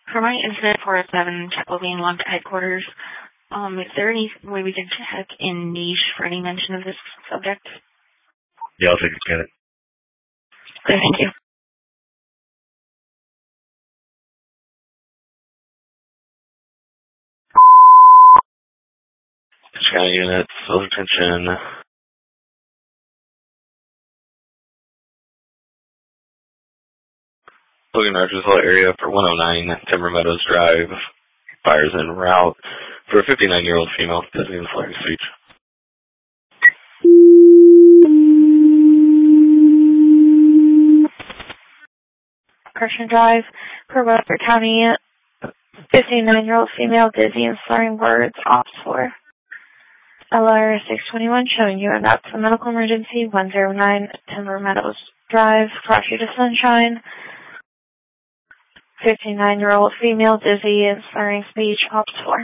For my incident 407 Chapel being logged at headquarters, is there any way we can check in niche for any mention of this subject? Yeah, I'll take a scan it. Okay, thank you. Scanning units, full attention. Logan Archersville area for 109 Timber Meadows Drive. Fires en route for a 59-year-old female, designated flaring speech. Correction Drive, for Rutherford County, 59-year-old female, dizzy and slurring words, ops 4. LR 621 showing you about the medical emergency, 109 Timber Meadows Drive, cross you to Sunshine. 59-year-old female, dizzy and slurring speech, ops 4.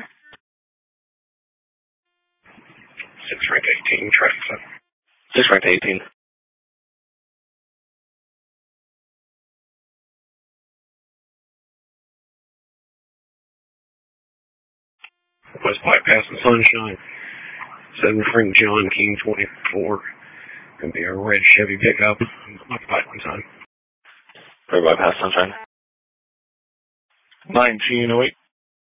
6 rank 18, traffic stop. 6 rank 18. West bypass and Sunshine. 7 Frank John King 24. Gonna be a red Chevy pickup. Occupied one time. Right bypass Sunshine. 1908.